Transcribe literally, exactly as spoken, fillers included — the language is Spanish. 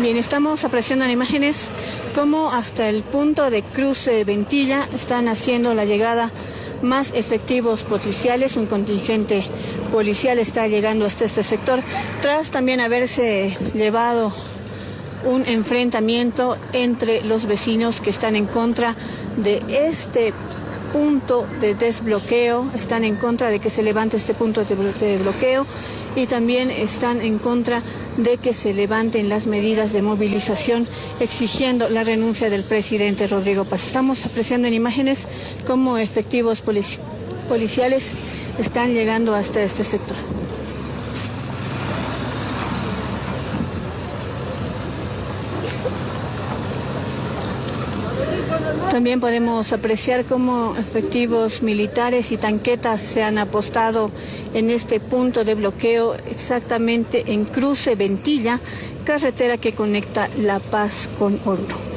Bien, estamos apreciando en imágenes cómo hasta el punto de cruce Ventilla están haciendo la llegada más efectivos policiales. Un contingente policial está llegando hasta este sector, tras también haberse llevado un enfrentamiento entre los vecinos que están en contra de este punto de desbloqueo, están en contra de que se levante este punto de bloqueo y también están en contra de que se levanten las medidas de movilización exigiendo la renuncia del presidente Rodrigo Paz. Estamos apreciando en imágenes cómo efectivos polici- policiales están llegando hasta este sector. También podemos apreciar cómo efectivos militares y tanquetas se han apostado en este punto de bloqueo exactamente en cruce Ventilla, carretera que conecta La Paz con Oruro.